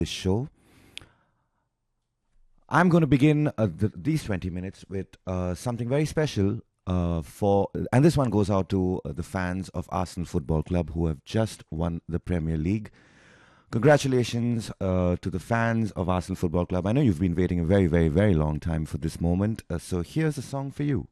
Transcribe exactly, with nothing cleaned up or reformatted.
this show. I'm going to begin uh, th- these twenty minutes with uh, something very special uh, for, and this one goes out to uh, the fans of Arsenal Football Club who have just won the Premier League. Congratulations uh, to the fans of Arsenal Football Club. I know you've been waiting a very, very, very long time for this moment. Uh, so here's a song for you.